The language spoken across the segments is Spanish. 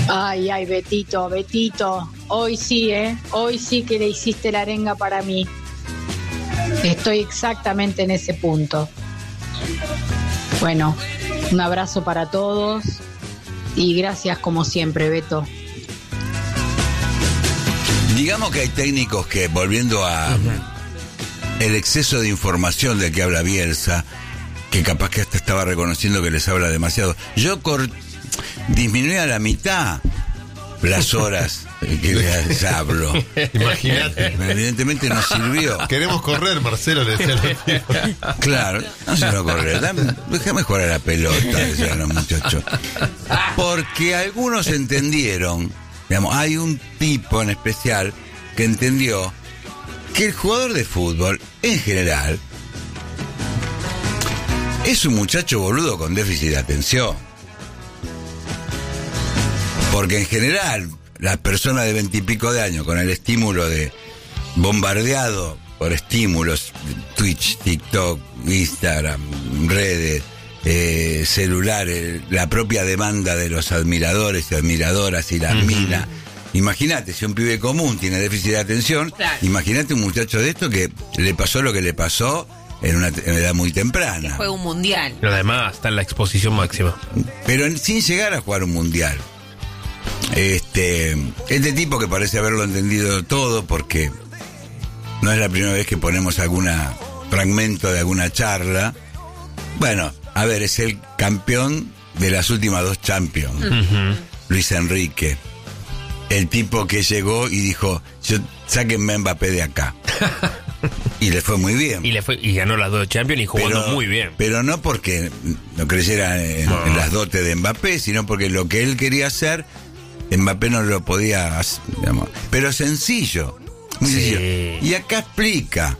Ay, Betito, hoy sí, hoy sí que le hiciste la arenga para mí. Estoy exactamente en ese punto. Bueno, un abrazo para todos y gracias como siempre, Beto. Digamos que hay técnicos que, volviendo a el exceso de información del que habla Bielsa, que capaz que hasta estaba reconociendo que les habla demasiado. Yo disminuí a la mitad las horas que les hablo. Imagínate. Evidentemente no sirvió. Queremos correr, Marcelo, le decía los tipos. Claro, no se lo correr. Déjame jugar a la pelota, decían los muchachos. Porque algunos entendieron, digamos, hay un tipo en especial que entendió que el jugador de fútbol, en general, es un muchacho boludo con déficit de atención. Porque en general, la persona de 20 y pico de años con el estímulo de bombardeado por estímulos, Twitch, TikTok, Instagram, redes, celulares, la propia demanda de los admiradores y admiradoras y las minas. Imagínate, si un pibe común tiene déficit de atención, claro. Imagínate un muchacho de esto que le pasó lo que le pasó en una edad muy temprana. Fue un mundial. Pero además está en la exposición máxima. Pero sin llegar a jugar un mundial. Este tipo que parece haberlo entendido todo, porque no es la primera vez que ponemos algún fragmento de alguna charla. Bueno, a ver, es el campeón de las últimas 2 Champions, Luis Enrique. El tipo que llegó y dijo, sáquenme a Mbappé de acá. Y le fue muy bien. Y ganó las 2 Champions y jugando muy bien. Pero no porque no creyera en las dotes de Mbappé, sino porque lo que él quería hacer, Mbappé no lo podía hacer, digamos. Pero sencillo, muy sencillo. Y acá explica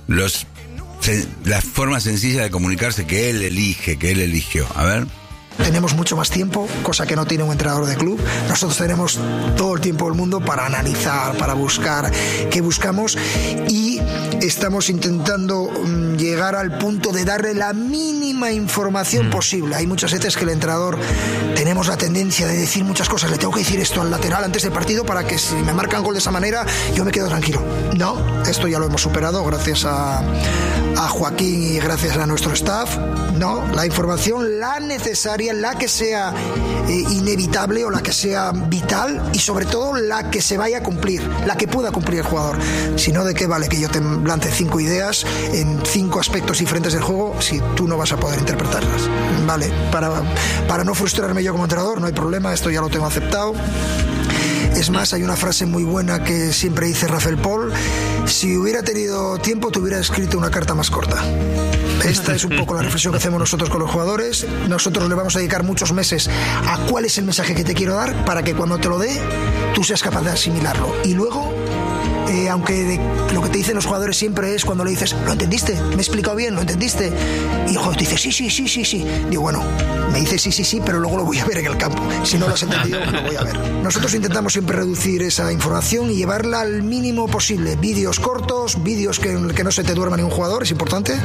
la forma sencilla de comunicarse que él eligió. A ver. Tenemos mucho más tiempo, cosa que no tiene un entrenador de club. Nosotros tenemos todo el tiempo del mundo para analizar, para buscar qué buscamos, y estamos intentando llegar al punto de darle la mínima información posible. Hay muchas veces que el entrenador tenemos la tendencia de decir muchas cosas. Le tengo que decir esto al lateral antes del partido para que si me marcan gol de esa manera yo me quedo tranquilo. No, esto ya lo hemos superado gracias a Joaquín y gracias a nuestro staff. No, la información, la necesaria, la que sea inevitable o la que sea vital, y sobre todo la que se vaya a cumplir, la que pueda cumplir el jugador. Si no, ¿de qué vale que yo te lance 5 ideas en 5 aspectos diferentes del juego si tú no vas a poder interpretarlas? Vale, para no frustrarme yo como entrenador, no hay problema, esto ya lo tengo aceptado. Es más, hay una frase muy buena que siempre dice Rafael Paul: si hubiera tenido tiempo te hubiera escrito una carta más corta. Esta es un poco la reflexión que hacemos nosotros con los jugadores. Nosotros le vamos a dedicar muchos meses a cuál es el mensaje que te quiero dar, para que cuando te lo dé tú seas capaz de asimilarlo. Y luego, aunque lo que te dicen los jugadores siempre es cuando le dices, ¿lo entendiste? ¿Me he explicado bien? ¿Lo entendiste? Y el jugador te dice, sí. Digo, bueno, me dice sí, pero luego lo voy a ver en el campo. Si no lo has entendido, lo voy a ver. Nosotros intentamos siempre reducir esa información y llevarla al mínimo posible. Vídeos cortos, vídeos que no se te duerma ningún jugador, es importante.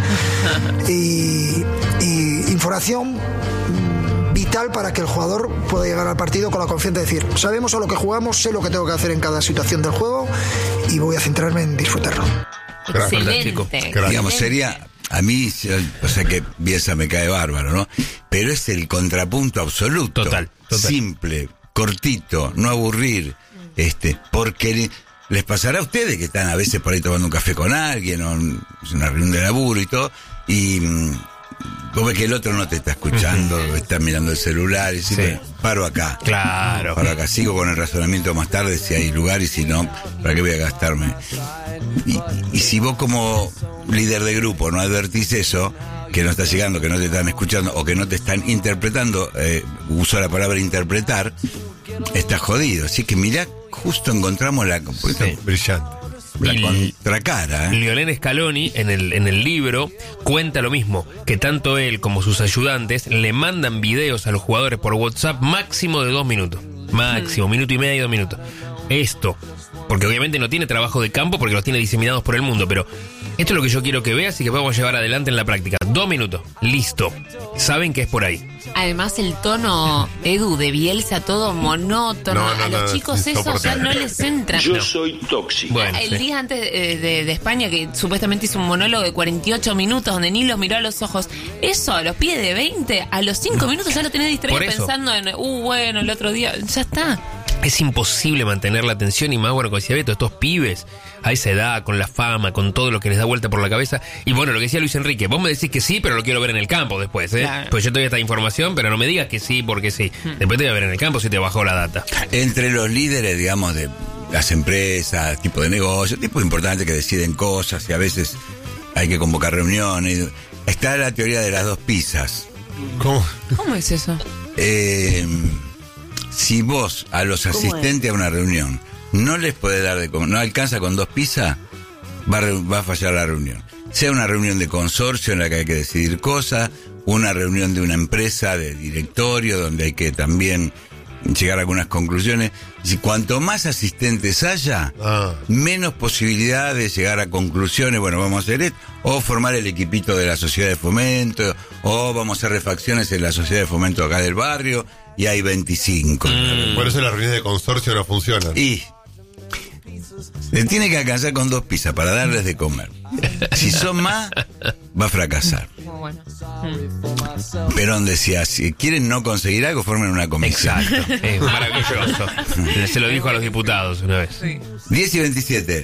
Y información vital para que el jugador pueda llegar al partido con la confianza de decir, sabemos a lo que jugamos, sé lo que tengo que hacer en cada situación del juego y voy a centrarme en disfrutarlo. Excelente. Digamos, sería, a mí, o sea que Bielsa me cae bárbaro, ¿no? Pero es el contrapunto absoluto. Total. Simple, cortito, no aburrir, porque les pasará a ustedes que están a veces por ahí tomando un café con alguien o una reunión de laburo y todo, y vos ves que el otro no te está escuchando, está mirando el celular y dice, paro acá. Claro. Paro acá, sigo con el razonamiento más tarde si hay lugar y si no, ¿para qué voy a gastarme? Y si vos como líder de grupo no advertís eso, que no está llegando, que no te están escuchando o que no te están interpretando, uso la palabra interpretar, estás jodido. Así que mirá, justo encontramos brillante. La contracara. Lionel Scaloni en el libro cuenta lo mismo, que tanto él como sus ayudantes le mandan videos a los jugadores por WhatsApp máximo de 2 minutos. Máximo, 1 minuto y medio, 2 minutos. esto. Porque obviamente no tiene trabajo de campo porque los tiene diseminados por el mundo, pero esto es lo que yo quiero que veas y que podamos llevar adelante en la práctica. 2 minutos, listo. Saben que es por ahí. Además el tono, Edu, de Bielsa, todo monótono. A los chicos eso ya no les entra. Yo soy tóxico. Bueno, el día antes de España, que supuestamente hizo un monólogo de 48 minutos donde ni los miró a los ojos. Eso, a los pies de 20, a los 5 minutos ya lo tenés distraído pensando en, bueno, el otro día, ya está. Es imposible mantener la atención y más, bueno, como decía Beto, estos pibes a esa edad, con la fama, con todo lo que les da vuelta por la cabeza. Y bueno, lo que decía Luis Enrique, vos me decís que sí, pero lo quiero ver en el campo después, ¿eh? Claro. Pues yo te doy esta información, pero no me digas que sí porque sí. Después te voy a ver en el campo si te bajó la data. Entre los líderes, digamos, de las empresas, tipo de negocio, tipo importantes que deciden cosas y a veces hay que convocar reuniones. Está la teoría de las 2 pizzas. ¿Cómo es eso? Si vos a los asistentes a una reunión no les podés dar de comer, no alcanza con 2 pizzas, va a fallar la reunión. Sea una reunión de consorcio en la que hay que decidir cosas, una reunión de una empresa, de directorio, donde hay que también llegar a algunas conclusiones. Si cuanto más asistentes haya, menos posibilidad de llegar a conclusiones. Bueno, vamos a hacer esto, o formar el equipito de la sociedad de fomento, o vamos a hacer refacciones en la sociedad de fomento acá del barrio, y hay 25. Por eso las reuniones de consorcio no funcionan. Y le tiene que alcanzar con 2 pizzas para darles de comer. Si son más, va a fracasar. Bueno. Perón decía, si quieren no conseguir algo, formen una comisión. Exacto, es maravilloso. Se lo dijo a los diputados una vez. 10 y 27.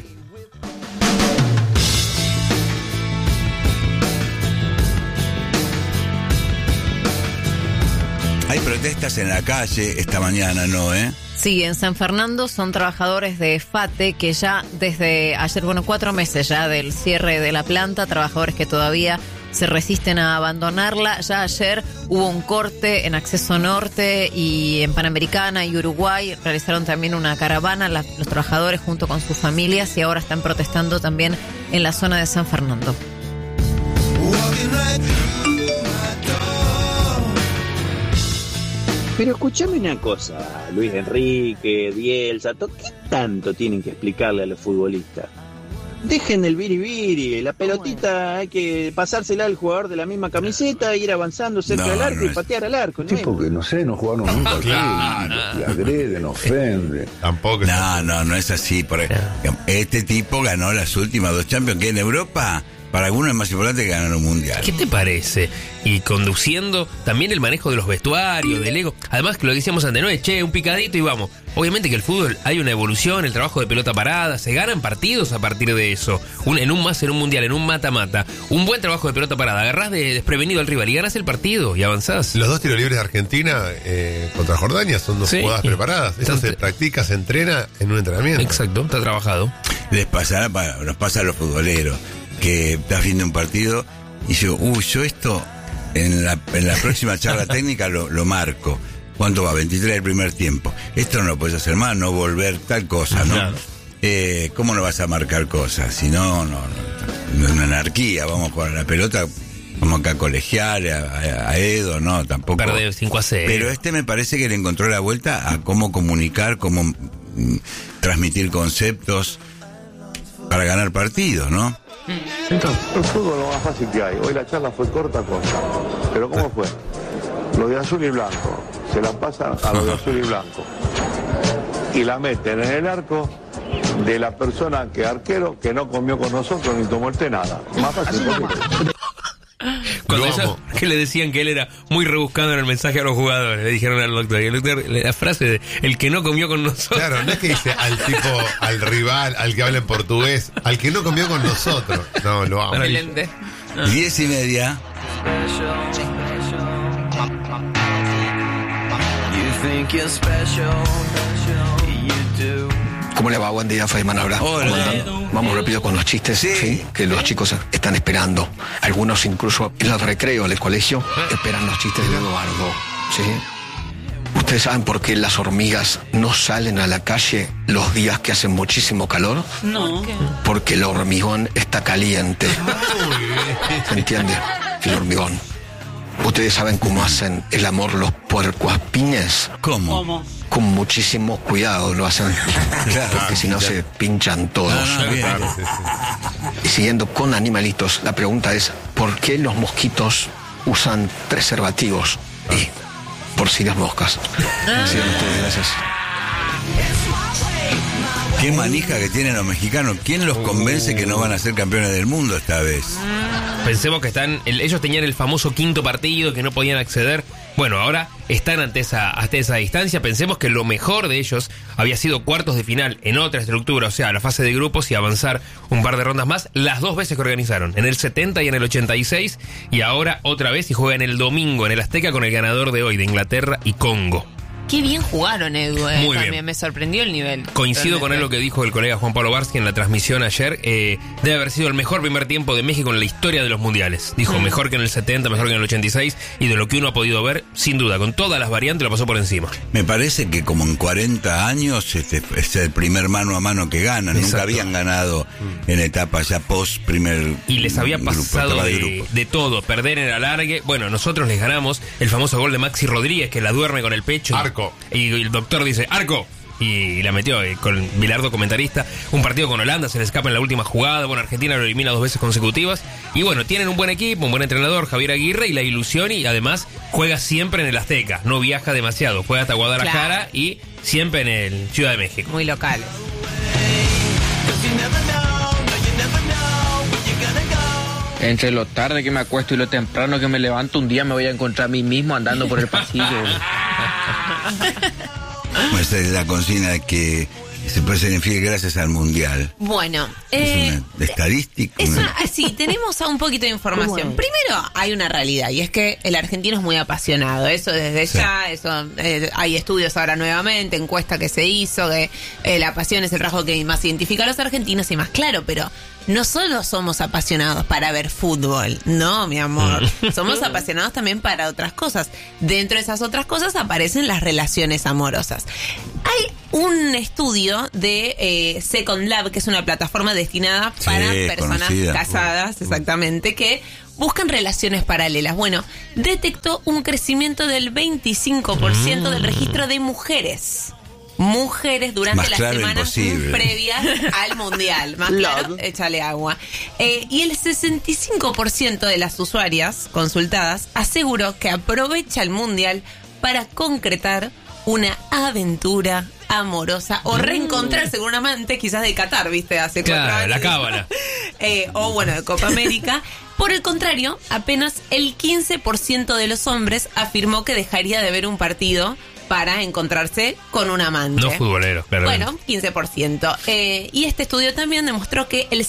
Hay protestas en la calle esta mañana, ¿no, Sí, en San Fernando son trabajadores de FATE que ya desde ayer, 4 meses ya del cierre de la planta, trabajadores que todavía se resisten a abandonarla. Ya ayer hubo un corte en Acceso Norte y en Panamericana y Uruguay. Realizaron también una caravana los trabajadores junto con sus familias y ahora están protestando también en la zona de San Fernando. Pero escúchame una cosa, Luis Enrique, Bielsa, ¿qué tanto tienen que explicarle a los futbolistas? Dejen el biribiri, la pelotita hay que pasársela al jugador de la misma camiseta, ir avanzando cerca del arco y patear al arco. Sí, porque no jugaron nunca. Claro. Y agreden, ofenden. Tampoco. No es así. Este tipo ganó las últimas 2 Champions, que en Europa para algunos es más importante que ganar un mundial. ¿Qué te parece? Y conduciendo también el manejo de los vestuarios, del ego. Además, que lo decíamos antes, no es un picadito y vamos. Obviamente que el fútbol hay una evolución, el trabajo de pelota parada, se ganan partidos a partir de eso. En un mundial, en un mata-mata. Un buen trabajo de pelota parada, agarrás desprevenido al rival y ganás el partido y avanzás. Los 2 tiros libres de Argentina contra Jordania son 2 jugadas preparadas. Eso se practica, se entrena en un entrenamiento. Exacto, está trabajado. Nos pasa a los futboleros, que estás viendo un partido y yo esto en la próxima charla técnica lo marco. ¿Cuánto va? 23 del primer tiempo. Esto no lo puedes hacer más, no volver tal cosa, ¿no? Claro. ¿Cómo no vas a marcar cosas? Si no es una anarquía. Vamos a jugar a la pelota, vamos acá a colegial, a Edo, no, tampoco. Perde 5-0. Pero me parece que le encontró la vuelta a cómo comunicar, cómo transmitir conceptos para ganar partidos, ¿no? Entonces, el fútbol es lo más fácil que hay. Hoy la charla fue corta. Pero ¿cómo fue? Lo de azul y blanco. Se la pasan a lo de azul y blanco. Y la meten en el arco de la persona arquero que no comió con nosotros ni tomó el té, nada. Más fácil posible. Cuando que le decían que él era muy rebuscado en el mensaje a los jugadores, le dijeron al doctor. Y el doctor, la frase de el que no comió con nosotros. Claro, no es que dice al tipo, al rival, al que habla en portugués, al que no comió con nosotros. No, lo amo. Excelente. 10:30. ¿Cómo le va? Buen día, Feynman habla. Hola. Vamos rápido con los chistes, ¿sí? Que los chicos están esperando. Algunos incluso en el recreo, en el colegio, esperan los chistes de Eduardo, ¿sí? ¿Ustedes saben por qué las hormigas no salen a la calle los días que hacen muchísimo calor? No. Porque el hormigón está caliente. ¿Se entiende? El hormigón. ¿Ustedes saben cómo hacen el amor los puercoespines? ¿Cómo? con muchísimo cuidado lo hacen, porque si no se pinchan todos. Claro, sí. Y siguiendo con animalitos, la pregunta es, ¿por qué los mosquitos usan preservativos? Y por si las moscas. Gracias. Qué manija que tienen los mexicanos. ¿Quién los convence que no van a ser campeones del mundo esta vez? Pensemos que ellos tenían el famoso quinto partido que no podían acceder. Bueno, ahora están ante esa distancia. Pensemos que lo mejor de ellos había sido cuartos de final en otra estructura, o sea, la fase de grupos y avanzar un par de rondas más, las dos veces que organizaron, en el 70 y en el 86, y ahora otra vez y juegan el domingo en el Azteca con el ganador de hoy, de Inglaterra y Congo. Qué bien jugaron, Edu. Muy también bien. Me sorprendió el nivel. Coincido con él lo que dijo el colega Juan Pablo Barsky en la transmisión ayer. Debe haber sido el mejor primer tiempo de México en la historia de los mundiales. Dijo, mejor que en el 70, mejor que en el 86. Y de lo que uno ha podido ver, sin duda, con todas las variantes, lo pasó por encima. Me parece que como en 40 años es el primer mano a mano que ganan. Exacto. Nunca habían ganado en etapa ya post primer. Y les había grupo, pasado etapa grupo. de todo, perder en el alargue. Bueno, nosotros les ganamos el famoso gol de Maxi Rodríguez, que la duerme con el pecho. Arco. Y el doctor dice, ¡arco! Y la metió con Bilardo, comentarista. Un partido con Holanda, se le escapa en la última jugada. Bueno, Argentina lo elimina 2 veces consecutivas. Y bueno, tienen un buen equipo, un buen entrenador, Javier Aguirre, y la ilusión. Y además juega siempre en el Azteca, no viaja demasiado. Juega hasta Guadalajara y siempre en el Ciudad de México. Muy local. Entre lo tarde que me acuesto y lo temprano que me levanto, un día me voy a encontrar a mí mismo andando por el pasillo. Pues es la consigna de que se puede ser infiel gracias al mundial. Bueno, Es una estadística. Sí, tenemos un poquito de información. Primero, hay una realidad, y es que el argentino es muy apasionado. Eso desde ya, eso hay estudios ahora nuevamente, encuesta que se hizo, que la pasión es el rasgo que más identifica a los argentinos y más claro, pero no solo somos apasionados para ver fútbol, no, mi amor. Somos apasionados también para otras cosas. Dentro de esas otras cosas aparecen las relaciones amorosas. Hay un estudio de Second Love, que es una plataforma destinada para personas casadas, exactamente, que buscan relaciones paralelas. Bueno, detectó un crecimiento del 25% del registro de mujeres durante las semanas previas al mundial. Más claro, échale agua. Y el 65% de las usuarias consultadas aseguró que aprovecha el mundial para concretar una aventura amorosa o reencontrarse con un amante, quizás de Qatar, ¿viste? Hace 4 años. La cábala. O bueno, de Copa América. Por el contrario, apenas el 15% de los hombres afirmó que dejaría de ver un partido para encontrarse con un amante. No futbolero, claro. Bueno, 15%. Y este estudio también demostró que el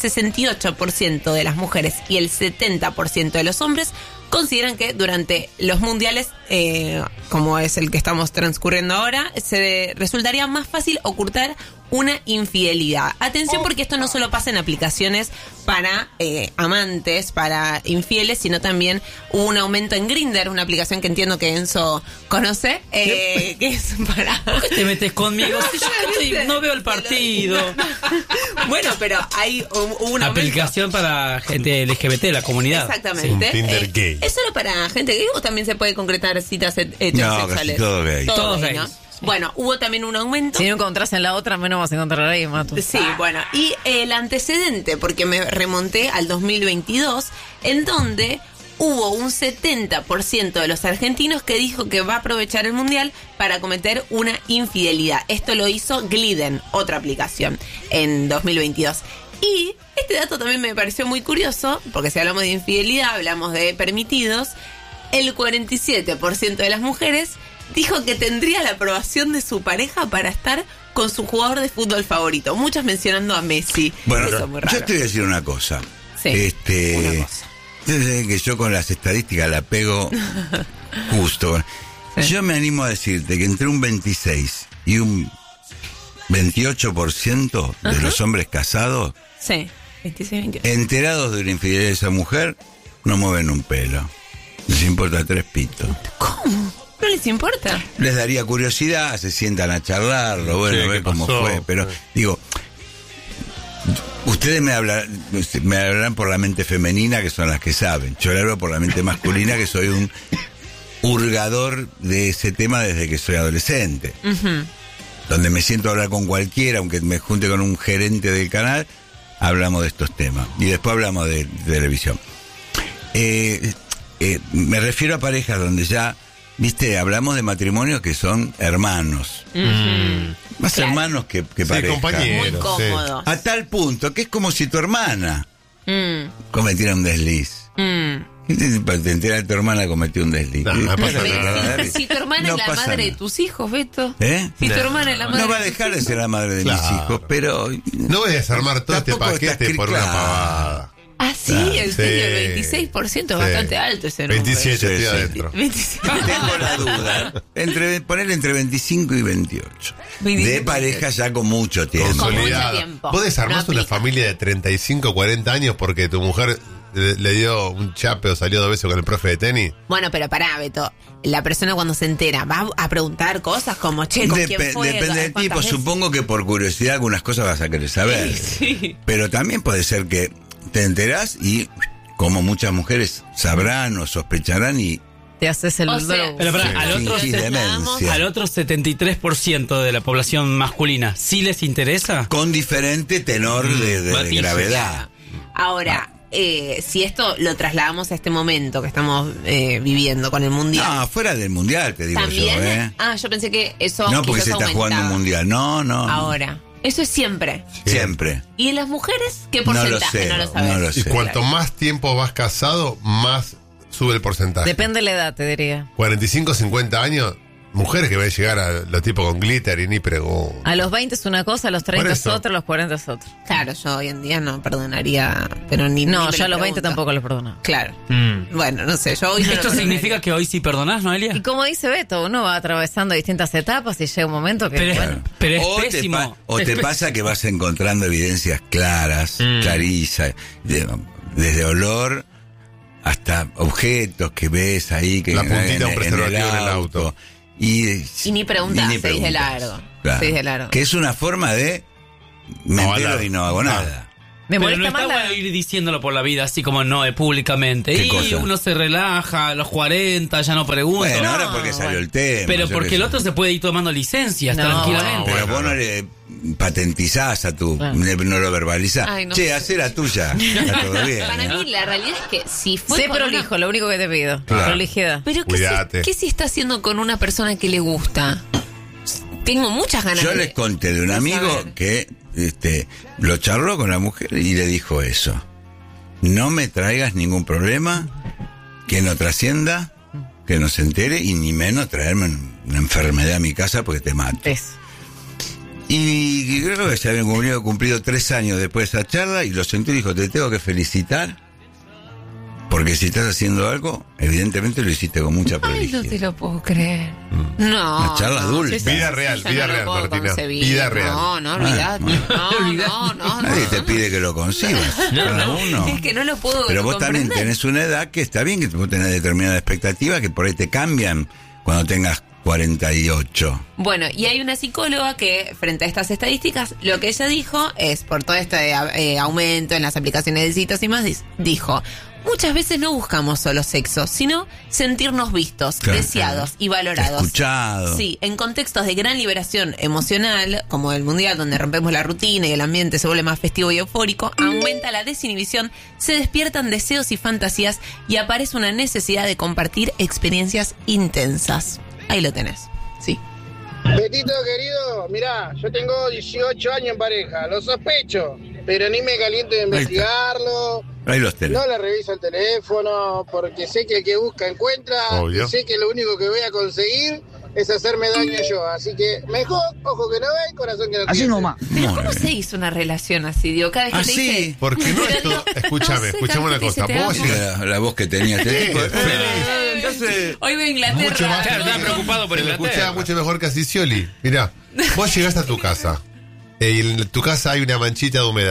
68% de las mujeres y el 70% de los hombres consideran que durante los mundiales, como es el que estamos transcurriendo ahora, se resultaría más fácil ocultar una infidelidad. Atención, porque esto no solo pasa en aplicaciones para amantes, para infieles, sino también hubo un aumento en Grindr, una aplicación que entiendo que Enzo conoce, que es para... ¿Por qué te metes conmigo? Si yo no veo el partido. Bueno, pero hay una aplicación para gente LGBT, la comunidad. Exactamente. Tinder gay. ¿Es solo para gente gay o también se puede concretar citas heterosexuales? No, todo gay. Todos gays, ¿no? Bueno, hubo también un aumento. Si no encontrás en la otra, menos vas a encontrar ahí, Matu. Sí, bueno. Y el antecedente, porque me remonté al 2022, en donde hubo un 70% de los argentinos que dijo que va a aprovechar el mundial para cometer una infidelidad. Esto lo hizo Gliden, otra aplicación, en 2022. Y este dato también me pareció muy curioso, porque si hablamos de infidelidad, hablamos de permitidos. El 47% de las mujeres dijo que tendría la aprobación de su pareja para estar con su jugador de fútbol favorito. Muchos mencionando a Messi. Bueno, eso es muy raro. yo te voy a decir una cosa. Sí, una cosa. Desde que yo con las estadísticas la pego justo. Sí. Yo me animo a decirte que entre un 26 y un 28% de los hombres casados, sí, 26, 28, enterados de la infidelidad de esa mujer, no mueven un pelo. Les importa 3 pitos. ¿Cómo? ¿No les importa? Les daría curiosidad, se sientan a charlarlo, bueno, a ver cómo fue. Pero, digo, ustedes me hablarán por la mente femenina, que son las que saben. Yo le hablo por la mente masculina, que soy hurgador de ese tema desde que soy adolescente. Donde me siento a hablar con cualquiera, aunque me junte con un gerente del canal, hablamos de estos temas. Y después hablamos de televisión. Me refiero a parejas donde ya, viste, hablamos de matrimonios que son hermanos. Más hermanos que pareja. Compañeros. Muy cómodo. A tal punto que es como si tu hermana cometiera un desliz. Te enteras que tu hermana cometió un desliz. No pasa nada. Si tu hermana es la madre de tus hijos, Beto. Si tu hermana es la madre. No va a dejar de ser la madre de mis hijos, pero. No voy a desarmar todo este paquete por una pavada. Ah, sí, en serio, el 26% es bastante alto ese número. 27 estoy adentro. 27. Tengo la duda. Poner entre 25 y 28. De pareja ya con mucho tiempo. Consolidada. Vos desarmás una familia de 35, 40 años porque tu mujer le dio un chape o salió 2 veces con el profe de tenis. Bueno, pero pará, Beto. La persona cuando se entera va a preguntar cosas como, che, ¿con quién fue? Depende del tipo. Veces? Supongo que por curiosidad algunas cosas vas a querer saber. Sí. Pero también puede ser que te enterás y, como muchas mujeres sabrán o sospecharán y... Te haces el Pero al otro 73% de la población masculina, ¿sí les interesa? Con diferente tenor de gravedad. Ahora, si esto lo trasladamos a este momento que estamos viviendo con el Mundial. No, fuera del Mundial, te digo ¿también? yo, yo pensé que eso no, porque se está jugando un Mundial. No. Ahora, eso es siempre. Siempre. ¿Y en las mujeres qué porcentaje? No lo sabes. No lo sé. Y cuanto más tiempo vas casado, más sube el porcentaje. Depende de la edad, te diría. 45, 50 años, mujeres que van a llegar a los tipos con glitter y ni preguntan. A los 20 es una cosa, a los 30 es otra, a los 40 es otra. Claro, yo hoy en día no perdonaría, pero ni no, ni yo a los 20 tampoco los perdono. Claro. Bueno, no sé, yo hoy no ¿Esto significa que hoy sí perdonás, Noelia? Y como dice Beto, uno va atravesando distintas etapas y llega un momento que... Pero es pésimo. Te pasa que vas encontrando evidencias claras, clarizas, desde olor hasta objetos que ves ahí, que la puntita de un preservativo en el auto. Y ni preguntas, se dice largo. Claro. Se dice largo. Que es una forma de me entero y no hago nada. Me pero molesta no está bueno ir diciéndolo por la vida así como no, públicamente. ¿Qué y cosa? Uno se relaja a los 40, ya no pregunta. Bueno, ahora porque salió el tema. Pero porque el otro se puede ir tomando licencias tranquilamente. Pero vos no le patentizás a tu... No lo verbalizás. Ay, no che, sé. hacé la tuya. Está todo bien. Para mí la realidad es que si fue sé prolijo, lo único que te pido. Claro. Prolijidad. Pero ¿qué si está haciendo con una persona que le gusta? Tengo muchas ganas Yo les conté de un amigo saber. que lo charló con la mujer y le dijo eso. No me traigas ningún problema que no trascienda, que no se entere y ni menos traerme una enfermedad a mi casa porque te mato. Y creo que se habían cumplido 3 años después de esa charla y lo sentó y dijo, te tengo que felicitar porque si estás haciendo algo, evidentemente lo hiciste con mucha Ay, prolijidad. no te lo puedo creer. No. Una charla dulce. Vida real, Martina. Vida real. No, olvidate. No. Nadie te pide que lo consigas. Cada uno. Es que no lo puedo Pero vos comprender. también tenés una edad que está bien que vos tenés determinada expectativa que por ahí te cambian cuando tengas 48. Bueno, y hay una psicóloga que, frente a estas estadísticas, lo que ella dijo es, por todo este aumento en las aplicaciones de citas y más, dijo, muchas veces no buscamos solo sexo, sino sentirnos vistos, Claro. deseados y valorados. Escuchado. Sí, en contextos de gran liberación emocional, como el Mundial, donde rompemos la rutina y el ambiente se vuelve más festivo y eufórico, aumenta la desinhibición, se despiertan deseos y fantasías y aparece una necesidad de compartir experiencias intensas. Ahí lo tenés. Sí. Betito querido, mirá, yo tengo 18 años en pareja, lo sospecho, pero ni me caliento de investigarlo. Ahí los tenés. No le reviso el teléfono porque sé que el que busca encuentra. Obvio. Y sé que lo único que voy a conseguir es hacerme daño yo. Así que mejor ojo que no ve, corazón que no Así tiene. nomás. Pero ¿cómo se hizo una relación así? Digo, cada vez que te dice... Porque no es todo. Escúchame, escuchame una cosa. Vos La voz que tenía este tipo. entonces, Hoy voy a Inglaterra. mucho más. Claro, estaba preocupado por Se lo Inglaterra. escuchaba mucho mejor que a Sicioli. Mirá, vos llegaste a tu casa. Y en tu casa hay una manchita de humedad.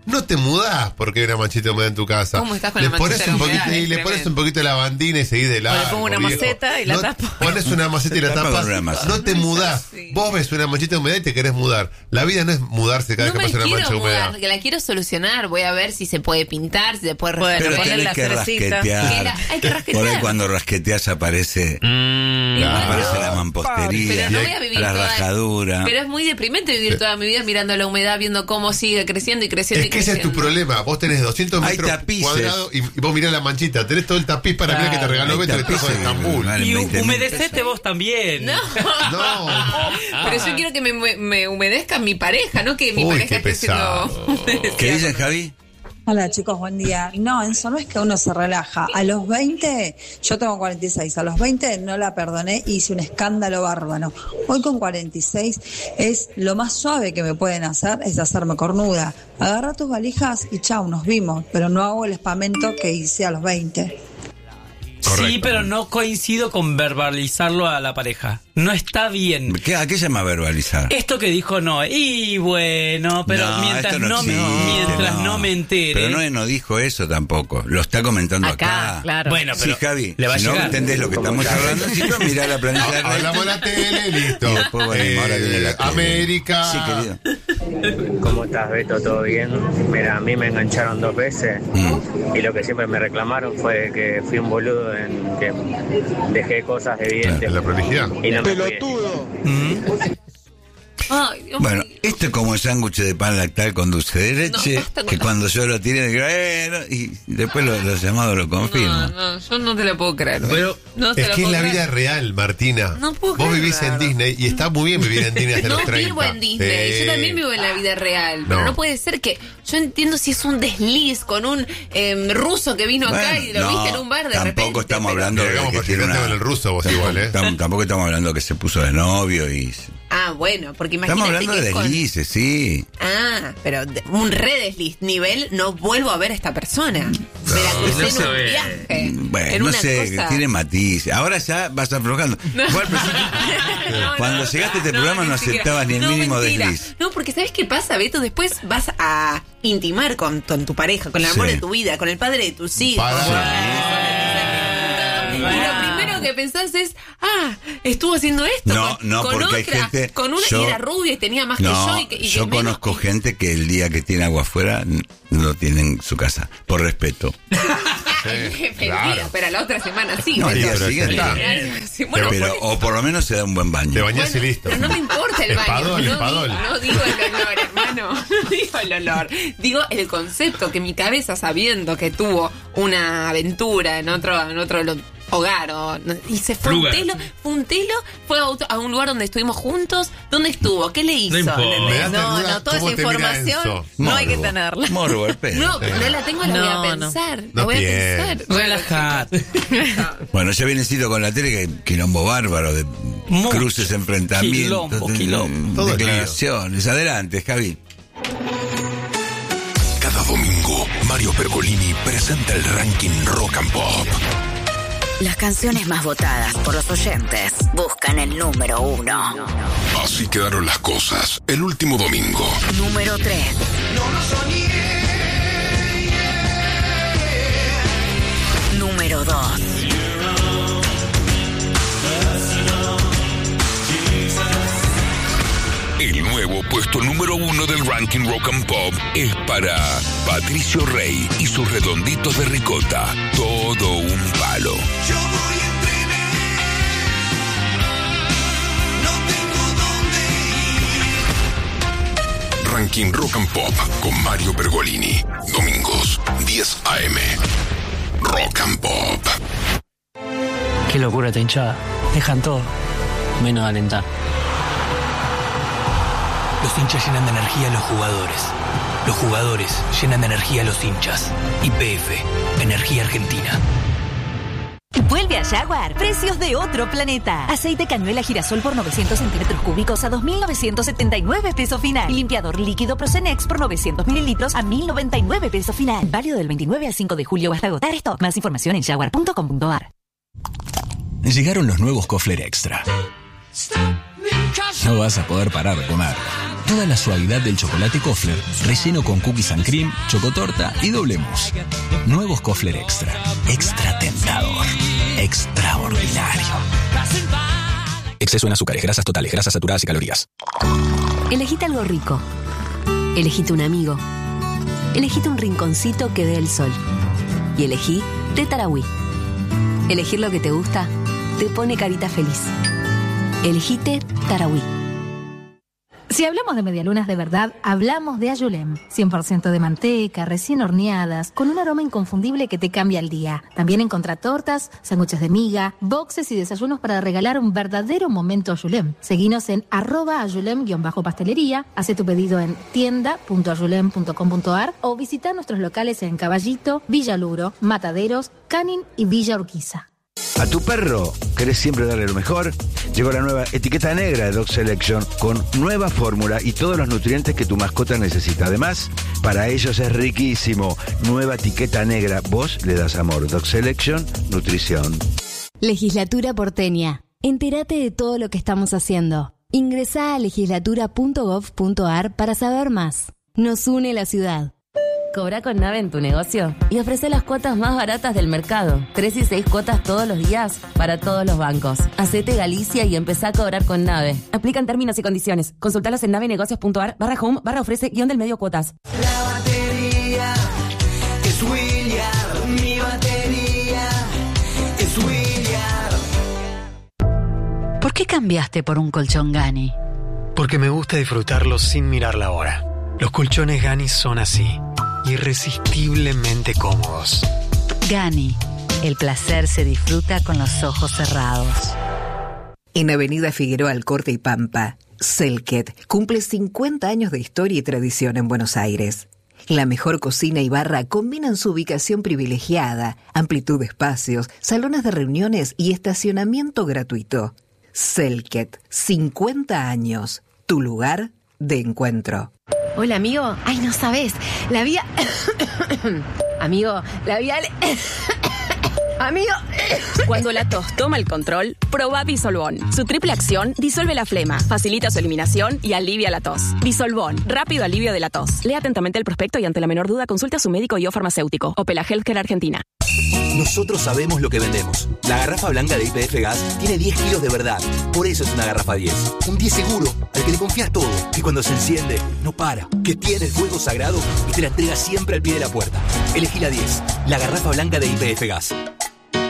no te mudás porque hay una manchita de humedad en tu casa. ¿Cómo estás con la manchita de humedad? Y le pones un poquito de lavandina y seguís de largo. O le pongo una maceta y la tapo. Pones una maceta y la tapas. No te mudás. Sí. Vos ves una manchita de humedad y te querés mudar. La vida no es mudarse cada vez que pasa una mancha de humedad. Que la quiero solucionar. Voy a ver si se puede pintar, si se puede Pero poner la rasquetear. Hay que rasquetear. Por ahí cuando rasqueteas aparece la mampostería, pero no voy a vivir la rajadura. Pero es muy deprimente vivir toda mi vida mirando la humedad, viendo cómo sigue creciendo y creciendo Es que ese es tu problema. Vos tenés 200 metros cuadrados y vos mirás la manchita. Tenés todo el tapiz para mirar que te regaló Beto, que trajo de Estambul. Y humedecete vos también. No. Pero yo quiero que me humedezca mi pareja, no que mi pareja esté siendo... ¿Qué dicen, Javi? Hola chicos, buen día. No, Enzo, no es que uno se relaja. A los 20, yo tengo 46, a los 20 no la perdoné y hice un escándalo bárbaro. Hoy con 46 es lo más suave que me pueden hacer, es hacerme cornuda. Agarra tus valijas y chau, nos vimos, pero no hago el espamento que hice a los 20. Correcto. Sí, pero no coincido con verbalizarlo a la pareja. No está bien. ¿A qué se llama verbalizar? Esto que dijo no. Y bueno, pero mientras no me entere. Pero no dijo eso tampoco. Lo está comentando acá. Claro. Bueno, pero sí, Javi, le va a si no llegar. entendés lo que estamos hablando, si no, mirá la planilla. Hablamos la tele, listo. Y después, bueno, ahora viene la tele. América. Sí, querido. ¿Cómo estás, Beto? ¿Todo bien? Mira, a mí me engancharon 2 veces y lo que siempre me reclamaron fue que fui un boludo en que dejé cosas evidentes. La prolijidad. Y no me Pelotudo. Ay, Dios Bueno, mío. esto es como el sándwich de pan lactal con dulce de leche, basta con que cuando yo lo tiré, y después los llamados lo confirman. No, yo no te la puedo creer. Pero no te es la que es puedo la creer. vida real, Martina. No puedo Vos creer. vivís en Disney y está muy bien vivir en Disney hasta los 30. No vivo en Disney, yo también vivo en la vida real. Pero no puede ser que. Yo entiendo si es un desliz con un ruso que vino acá y lo viste en un bar de repente. Tampoco estamos hablando de que tiene con el ruso vos igual, ¿eh? Tampoco estamos hablando que se puso de novio y... Ah, bueno, porque imagínate. Estamos hablando de deslices, sí. Ah, pero un re desliz. Nivel, no vuelvo a ver a esta persona. Me la crucé en un viaje. Bueno, en no una sé, cosa. tiene matices. Ahora ya vas aflojando. Igual, cuando llegaste a este programa no aceptabas ni el mínimo mentira. desliz. No, porque ¿sabes qué pasa, Beto? Después vas a intimar con tu pareja, con el amor de tu vida, con el padre de tus hijos. Y lo primero que pensás es, estuvo haciendo esto No, con porque otra, hay gente... con una y era rubia y tenía más que yo. Y yo conozco gente que el día que tiene agua afuera no tiene en su casa, por respeto. Mentira, pero la otra semana sí. No, el día siguiente. Bueno, pero, o por lo menos se da un buen baño. Te bañás y listo. Pero no me importa el baño. Espadol. No digo el olor, hermano. No digo el olor. Digo el concepto que mi cabeza, sabiendo que tuvo una aventura en otro hogar y se fue un telo, fue a un lugar donde estuvimos juntos. ¿Dónde estuvo? ¿Qué le hizo? No, toda esa información no hay que tenerla. Morbo, el pedo. No la tengo, la voy a pensar. La voy a pensar. Relajate. Bueno, ya viene Cito con la tele, que hay quilombo bárbaro de cruces, enfrentamientos, quilombo. declaraciones. Adelante, Javi. Cada domingo, Mario Pergolini presenta el ranking Rock and Pop. Las canciones más votadas por los oyentes buscan el número 1. Así quedaron las cosas el último domingo. Número 3. Número 2. El nuevo puesto número 1 del ranking Rock and Pop es para Patricio Rey y sus redonditos de ricota. Todo un palo. Yo voy en trenes, no tengo dónde ir. Ranking Rock and Pop con Mario Pergolini. Domingos, 10 a.m. Rock and Pop. Qué locura esta hinchada. Dejan todo, menos alentar. Los hinchas llenan de energía a los jugadores. Los jugadores llenan de energía a los hinchas. YPF, Energía Argentina. Vuelve a Jaguar. Precios de otro planeta. Aceite cañuela girasol por 900 centímetros cúbicos a 2.979 pesos final. Y limpiador líquido Procenex por 900 mililitros a 1.099 pesos final. Válido del 29 al 5 de julio hasta agotar stock. Más información en jaguar.com.ar. Llegaron los nuevos Kofler Extra. No vas a poder parar de comer. Toda la suavidad del chocolate Kofler, relleno con cookies and cream, chocotorta y doble mousse. Nuevos Kofler Extra. Extra tentador. Extraordinario. Exceso en azúcares, grasas totales, grasas saturadas y calorías. Elegite algo rico. Elegite un amigo. Elegite un rinconcito que dé el sol. Y elegí Té Tarahui. Elegir lo que te gusta te pone carita feliz. Elegite Tarahui. Si hablamos de medialunas de verdad, hablamos de Ayulem. 100% de manteca, recién horneadas, con un aroma inconfundible que te cambia el día. También encontrá tortas, sándwiches de miga, boxes y desayunos para regalar un verdadero momento Ayulem. Seguinos en @ayulem_pastelería, hace tu pedido en tienda.ayulem.com.ar o visita nuestros locales en Caballito, Villa Luro, Mataderos, Canin y Villa Urquiza. ¿A tu perro querés siempre darle lo mejor? Llegó la nueva etiqueta negra de Dog Selection con nueva fórmula y todos los nutrientes que tu mascota necesita. Además, para ellos es riquísimo. Nueva etiqueta negra. Vos le das amor. Dog Selection, nutrición. Legislatura porteña. Entérate de todo lo que estamos haciendo. Ingresá a legislatura.gov.ar para saber más. Nos une la ciudad. Cobra con Nave en tu negocio y ofrece las cuotas más baratas del mercado. 3 y 6 cuotas todos los días para todos los bancos. Hacete Galicia y empezá a cobrar con Nave. Aplican términos y condiciones. Consultalos en navenegocios.ar/home/ofrece-del-medio cuotas. La batería es William. Mi batería es William. ¿Por qué cambiaste por un colchón Gani? Porque me gusta disfrutarlo sin mirar la hora. Los colchones Gani son así, irresistiblemente cómodos. Gani, el placer se disfruta con los ojos cerrados. En Avenida Figueroa Alcorte y Pampa, Selket cumple 50 años de historia y tradición en Buenos Aires. La mejor cocina y barra combinan su ubicación privilegiada, amplitud de espacios, salones de reuniones y estacionamiento gratuito. Selket, 50 años, tu lugar de encuentro. Hola, amigo. Ay, no sabes. La vía... Amigo, la vía... Amigo. Cuando la tos toma el control, probá Disolvón. Su triple acción disuelve la flema, facilita su eliminación y alivia la tos. Disolvón, rápido alivio de la tos. Lea atentamente el prospecto y ante la menor duda consulte a su médico y o farmacéutico. Opela Healthcare Argentina. Nosotros sabemos lo que vendemos. La garrafa blanca de YPF Gas tiene 10 kilos de verdad. Por eso es una garrafa 10. Un 10 seguro, al que le confías todo. Que cuando se enciende, no para. Que tiene el fuego sagrado y te la entrega siempre al pie de la puerta. Elegí la 10. La garrafa blanca de YPF Gas.